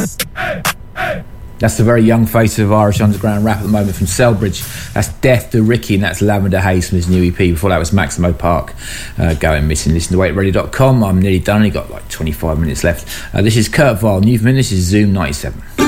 That's the very young face of Irish underground rap at the moment from Selbridge. That's Death to Ricky, and that's Lavender Haze from his new EP. Before that was Maximo Park, Going Missing. Listen to WaitReady.com. I'm nearly done. I've got like 25 minutes left. This is Kurt Vile, new from him. This is Zoom 97.